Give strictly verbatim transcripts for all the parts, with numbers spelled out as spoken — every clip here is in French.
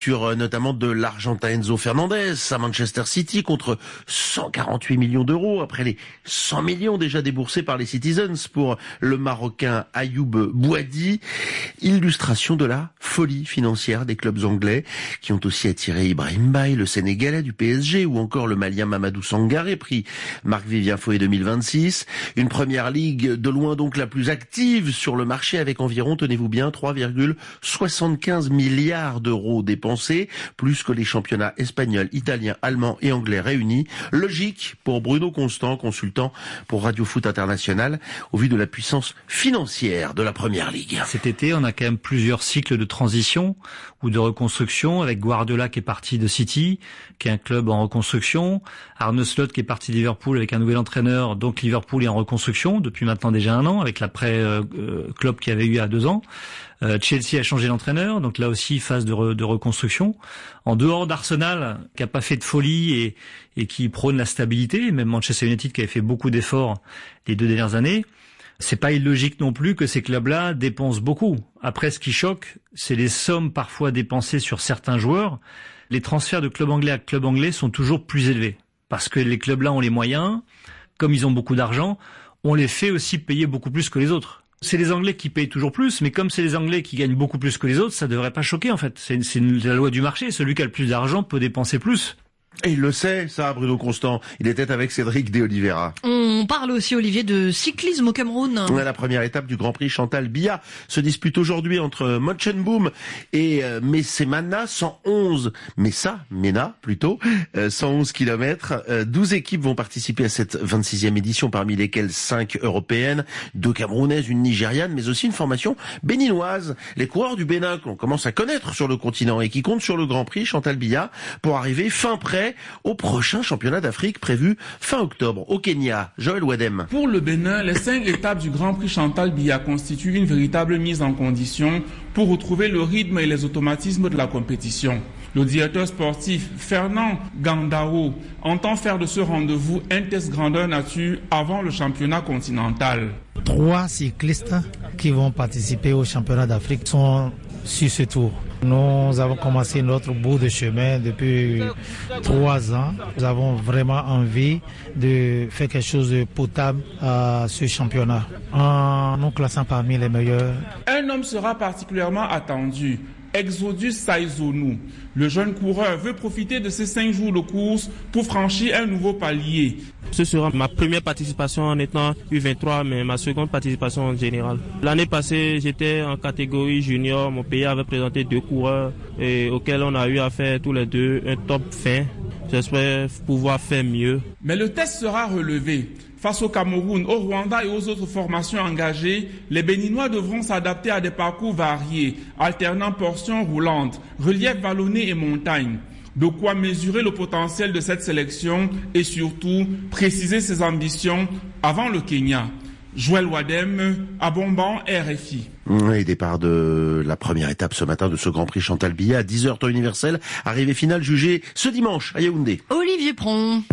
Sur notamment de l'Argentin Enzo Fernandez à Manchester City contre cent quarante-huit millions d'euros après les cent millions déjà déboursés par les Citizens pour le Marocain Ayoub Bouadi. Illustration de la folie financière des clubs anglais qui ont aussi attiré Ibrahim Baye, le Sénégalais du P S G, ou encore le Malien Mamadou Sangaré, prix Marc-Vivien Foé deux mille vingt-six. Une première ligue de loin donc la plus active sur le marché avec environ, tenez-vous bien, trois virgule soixante-quinze milliards d'euros dépensés, plus que les championnats espagnols, italiens, allemands et anglais réunis. Logique pour Bruno Constant, consultant pour Radio Foot International, au vu de la puissance financière de la Première Ligue. Cet été, on a quand même plusieurs cycles de transition ou de reconstruction, avec Guardiola qui est parti de City, qui est un club en reconstruction, Arne Slot qui est parti de Liverpool avec un nouvel entraîneur, donc Liverpool est en reconstruction depuis maintenant déjà un an, avec l'après euh, Klopp qu'il y avait eu il y a deux ans. Euh, Chelsea a changé d'entraîneur, donc là aussi phase de, re, de reconstruction. En dehors d'Arsenal, qui a pas fait de folie et, et qui prône la stabilité, même Manchester United qui avait fait beaucoup d'efforts les deux dernières années, c'est pas illogique non plus que ces clubs-là dépensent beaucoup. Après, ce qui choque, c'est les sommes parfois dépensées sur certains joueurs. Les transferts de club anglais à club anglais sont toujours plus élevés, parce que les clubs-là ont les moyens, comme ils ont beaucoup d'argent, on les fait aussi payer beaucoup plus que les autres. C'est les Anglais qui payent toujours plus, mais comme c'est les Anglais qui gagnent beaucoup plus que les autres, ça devrait pas choquer en fait. C'est, c'est la loi du marché, celui qui a le plus d'argent peut dépenser plus. Et il le sait, ça, Bruno Constant. Il était avec Cédric de Oliveira. On parle aussi, Olivier, de cyclisme au Cameroun. La première étape du Grand Prix Chantal Biya se dispute aujourd'hui entre Mochenboom et euh, Messemana, cent onze, Messa, Mena plutôt, euh, cent onze kilomètres. Euh, douze équipes vont participer à cette vingt-sixième édition, parmi lesquelles cinq européennes, deux camerounaises, une nigériane, mais aussi une formation béninoise. Les coureurs du Bénin qu'on commence à connaître sur le continent et qui comptent sur le Grand Prix Chantal Biya pour arriver fin prêt au prochain championnat d'Afrique prévu fin octobre au Kenya. Joël Wadem. Pour le Bénin, les cinq étapes du Grand Prix Chantal Biya constituent une véritable mise en condition pour retrouver le rythme et les automatismes de la compétition. Le directeur sportif Fernand Gandao entend faire de ce rendez-vous un test grandeur nature avant le championnat continental. Trois cyclistes qui vont participer au championnat d'Afrique sont sur ce tour. Nous avons commencé notre bout de chemin depuis trois ans. Nous avons vraiment envie de faire quelque chose de potable à ce championnat, en nous classant parmi les meilleurs. Un homme sera particulièrement attendu, Exodus Saïzonou. Le jeune coureur veut profiter de ces cinq jours de course pour franchir un nouveau palier. Ce sera ma première participation en étant U vingt-trois, mais ma seconde participation en général. L'année passée, j'étais en catégorie junior. Mon pays avait présenté deux coureurs et auxquels on a eu à faire tous les deux un top fin. J'espère pouvoir faire mieux. Mais le test sera relevé. Face au Cameroun, au Rwanda et aux autres formations engagées, les Béninois devront s'adapter à des parcours variés, alternant portions roulantes, reliefs vallonnés et montagnes. De quoi mesurer le potentiel de cette sélection et surtout préciser ses ambitions avant le Kenya. Joël Wadem, à Bomban, R F I. Et départ de la première étape ce matin de ce Grand Prix Chantal Biya à dix heures temps universel. Arrivée finale jugée ce dimanche à Yaoundé. Olivier Pron.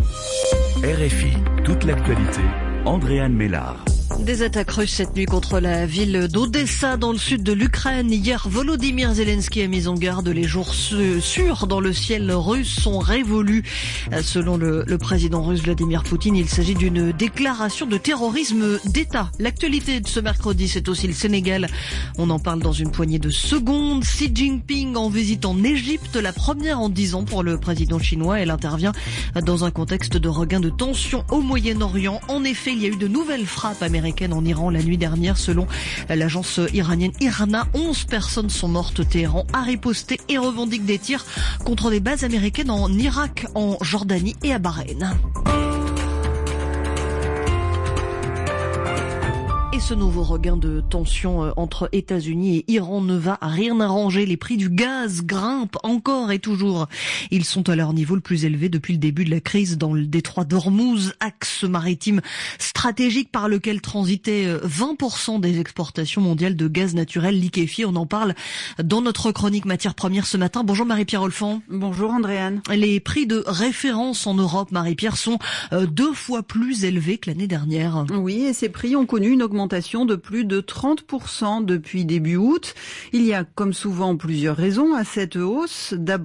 R F I, toute l'actualité. Andréane Mélard. Des attaques russes cette nuit contre la ville d'Odessa dans le sud de l'Ukraine. Hier, Volodymyr Zelensky a mis en garde. Les jours sûrs dans le ciel russe sont révolus. Selon le, le président russe Vladimir Poutine, il s'agit d'une déclaration de terrorisme d'État. L'actualité de ce mercredi, c'est aussi le Sénégal. On en parle dans une poignée de secondes. Xi Jinping en visite en Égypte, la première en dix ans pour le président chinois. Elle intervient dans un contexte de regain de tension au Moyen-Orient. En effet, il y a eu de nouvelles frappes américaines en Iran la nuit dernière. Selon l'agence iranienne IRNA, onze personnes sont mortes. Téhéran a riposté et revendique des tirs contre des bases américaines en Irak, en Jordanie et à Bahreïn. Et ce nouveau regain de tension entre États-Unis et Iran ne va rien arranger. Les prix du gaz grimpent encore et toujours. Ils sont à leur niveau le plus élevé depuis le début de la crise dans le détroit d'Ormuz, axe maritime stratégique par lequel transitaient vingt pour cent des exportations mondiales de gaz naturel liquéfié. On en parle dans notre chronique matières premières ce matin. Bonjour Marie-Pierre Olfan. Bonjour Andréane. Les prix de référence en Europe, Marie-Pierre, sont deux fois plus élevés que l'année dernière. Oui, et ces prix ont connu une augmentation de plus de trente pour cent depuis début août. Il y a comme souvent plusieurs raisons à cette hausse. D'abord,